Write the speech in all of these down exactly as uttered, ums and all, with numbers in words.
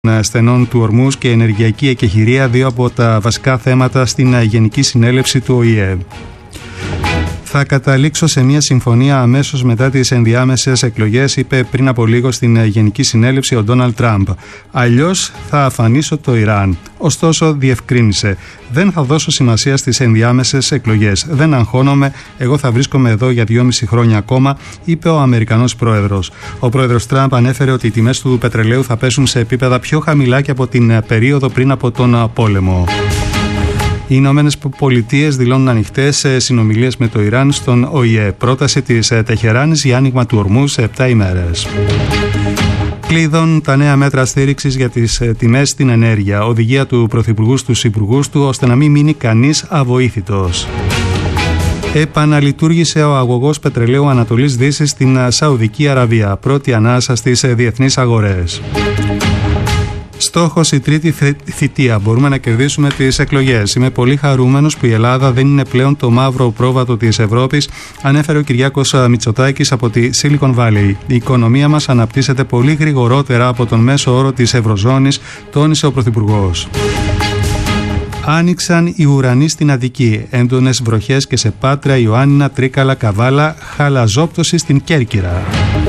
στενών του Ορμούζ και ενεργειακή εκεχηρία, δύο από τα βασικά θέματα στην Γενική Συνέλευση του Ο Η Ε. Θα καταλήξω σε μια συμφωνία αμέσως μετά τις ενδιάμεσες εκλογές, είπε πριν από λίγο στην Γενική Συνέλευση ο Ντόναλντ Τραμπ. Αλλιώς θα αφανίσω το Ιράν. Ωστόσο, διευκρίνησε: δεν θα δώσω σημασία στις ενδιάμεσες εκλογές. Δεν αγχώνομαι. Εγώ θα βρίσκομαι εδώ για δυόμιση χρόνια ακόμα, είπε ο Αμερικανός πρόεδρος. Ο πρόεδρος Τραμπ ανέφερε ότι οι τιμές του πετρελαίου θα πέσουν σε επίπεδα πιο χαμηλά και από την περίοδο πριν από τον πόλεμο. Οι Ηνωμένες Πολιτείες δηλώνουν ανοιχτές συνομιλίες με το Ιράν στον Ο Η Ε. Πρόταση της Τεχεράνης για άνοιγμα του Ορμούζ σε επτά ημέρες. Κλείδων τα νέα μέτρα στήριξης για τις τιμές στην ενέργεια. Οδηγία του Πρωθυπουργού στους υπουργούς του ώστε να μην μείνει κανείς αβοήθητος. Επαναλειτουργήσε ο αγωγός πετρελαίου Ανατολής Δύσης στην Σαουδική Αραβία. Πρώτη ανάσα στις διεθνείς αγορές. Στόχος η τρίτη θητεία. Μπορούμε να κερδίσουμε τις εκλογές. Είμαι πολύ χαρούμενος που η Ελλάδα δεν είναι πλέον το μαύρο πρόβατο της Ευρώπης, ανέφερε ο Κυριάκος Μητσοτάκης από τη Silicon Valley. Η οικονομία μας αναπτύσσεται πολύ γρηγορότερα από τον μέσο όρο της Ευρωζώνης, τόνισε ο Πρωθυπουργός. Άνοιξαν οι ουρανοί στην Αττική. Έντονες βροχές και σε Πάτρα, Ιωάννινα, Τρίκαλα, Καβάλα, χαλαζόπτωση στην Κέρκυρα.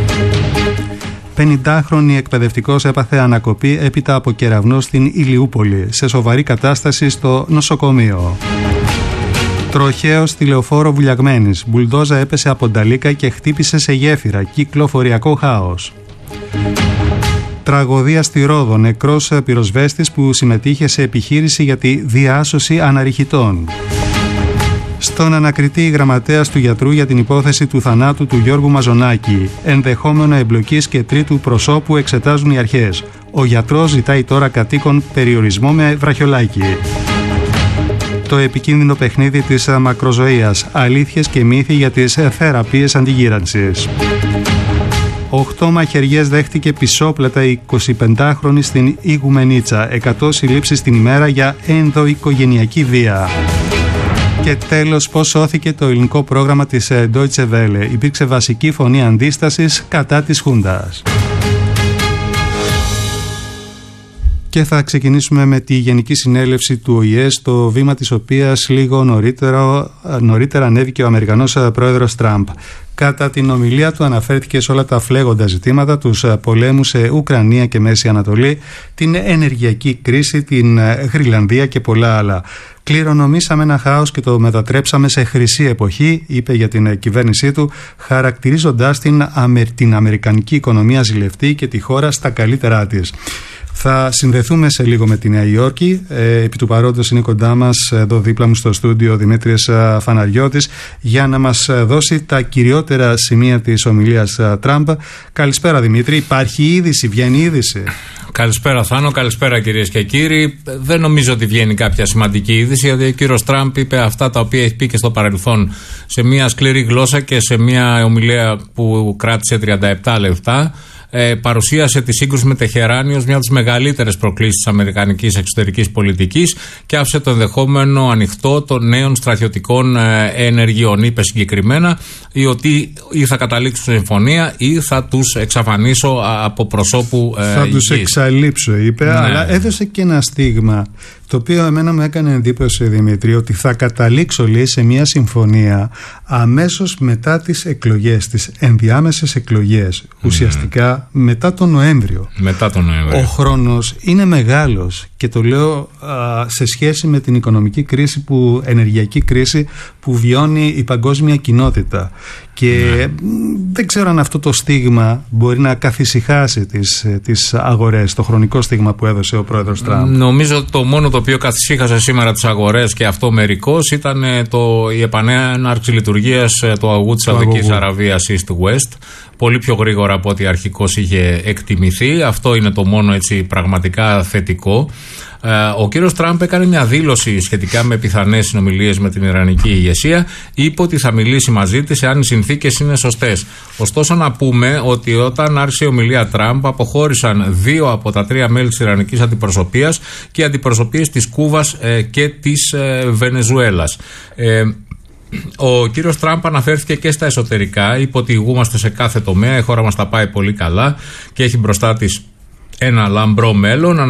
πενηντάχρονη εκπαιδευτικός έπαθε ανακοπή έπειτα από κεραυνό στην Ηλιούπολη, σε σοβαρή κατάσταση στο νοσοκομείο. Τροχαίος στη λεωφόρο Βουλιαγμένης. Μπουλντόζα έπεσε από νταλίκα και χτύπησε σε γέφυρα. Κυκλοφοριακό χάος. Τραγωδία στη Ρόδο. Νεκρός πυροσβέστης που συμμετείχε σε επιχείρηση για τη διάσωση αναρριχητών. Στον ανακριτή γραμματέας του γιατρού για την υπόθεση του θανάτου του Γιώργου Μαζονάκη. Ενδεχόμενο εμπλοκής και τρίτου προσώπου εξετάζουν οι αρχές. Ο γιατρός ζητάει τώρα κατοίκον περιορισμό με βραχιολάκι. Το επικίνδυνο παιχνίδι της μακροζωίας. Αλήθειες και μύθοι για τις θεραπείες αντιγύρανσης. Οχτώ μαχαιριές δέχτηκε πισόπλατα η εικοσιπεντάχρονη στην Ιγουμενίτσα. εκατό συλλήψεις την ημέρα για ενδοοικογενειακή βία. Και τέλος, πώς σώθηκε το ελληνικό πρόγραμμα της Deutsche Welle. Υπήρξε βασική φωνή αντίστασης κατά της Χούντας. Και θα ξεκινήσουμε με τη Γενική Συνέλευση του Ο Η Ε, στο βήμα της οποίας λίγο νωρίτερα, νωρίτερα ανέβηκε ο Αμερικανός πρόεδρος Τραμπ. Κατά την ομιλία του αναφέρθηκε σε όλα τα φλέγοντα ζητήματα, τους πολέμους σε Ουκρανία και Μέση Ανατολή, την ενεργειακή κρίση, την Γρυλανδία και πολλά άλλα. Κληρονομήσαμε ένα χάος και το μετατρέψαμε σε χρυσή εποχή, είπε για την κυβέρνησή του, χαρακτηρίζοντας την, αμε, την αμερικανική οικονομία ζηλευτή και τη χώρα στα καλύτερά της. Θα συνδεθούμε σε λίγο με τη Νέα Υόρκη. Ε, επί του παρόντος είναι κοντά μας, εδώ δίπλα μου στο στούντιο, ο Δημήτρης Φαναριώτης, για να μας δώσει τα κυριότερα σημεία της ομιλίας Τραμπ. Καλησπέρα Δημήτρη, υπάρχει είδηση, βγαίνει είδηση? Καλησπέρα Θάνο, καλησπέρα κυρίες και κύριοι. Δεν νομίζω ότι βγαίνει κάποια σημαντική είδηση, γιατί ο κύριος Τραμπ είπε αυτά τα οποία έχει πει και στο παρελθόν σε μια σκληρή γλώσσα και σε μια ομιλία που κράτησε τριάντα επτά λεπτά. Ε, παρουσίασε τη σύγκρουση με Τεχεράνη ως μια από τις μεγαλύτερες προκλήσεις της αμερικανικής εξωτερικής πολιτικής και άφησε το ενδεχόμενο ανοιχτό των νέων στρατιωτικών ε, ενεργειών. Είπε συγκεκριμένα ότι ή θα καταλήξω σε συμφωνία ή θα τους εξαφανίσω από προσώπου ε, Θα τους εξαλείψω, είπε, ναι. Αλλά έδωσε και ένα στίγμα, το οποίο εμένα μου έκανε εντύπωση, Δημήτρη, ότι θα καταλήξω, λέει, σε μια συμφωνία αμέσως μετά τις εκλογές, τις ενδιάμεσες εκλογές, mm. ουσιαστικά μετά τον Νοέμβριο. Μετά τον Νοέμβριο. Ο χρόνος είναι μεγάλος και το λέω α, σε σχέση με την οικονομική κρίση, που, ενεργειακή κρίση που βιώνει η παγκόσμια κοινότητα. Και ναι. δεν ξέρω αν αυτό το στίγμα μπορεί να καθησυχάσει τις, τις αγορές, το χρονικό στίγμα που έδωσε ο πρόεδρος Τραμπ. Νομίζω το μόνο το οποίο καθησύχασε σήμερα τις αγορές, και αυτό μερικώς, ήταν το, η επανέναρξη λειτουργίας του αγωγού της Σαουδικής Αραβίας East West. Πολύ πιο γρήγορα από ό,τι αρχικώς είχε εκτιμηθεί. Αυτό είναι το μόνο έτσι πραγματικά θετικό. Ο κύριος Τραμπ έκανε μια δήλωση σχετικά με πιθανές συνομιλίες με την Ιρανική ηγεσία. Είπε ότι θα μιλήσει μαζί της εάν οι συνθήκες είναι σωστές. Ωστόσο, να πούμε ότι όταν άρχισε η ομιλία Τραμπ, αποχώρησαν δύο από τα τρία μέλη της Ιρανικής αντιπροσωπείας και αντιπροσωπείες της Κούβας και της Βενεζουέλας. Ο κύριος Τραμπ αναφέρθηκε και στα εσωτερικά. Είπε ότι ηγούμαστε σε κάθε τομέα. Η χώρα μας τα πάει πολύ καλά και έχει μπροστά της ένα λαμπρό μέλλον.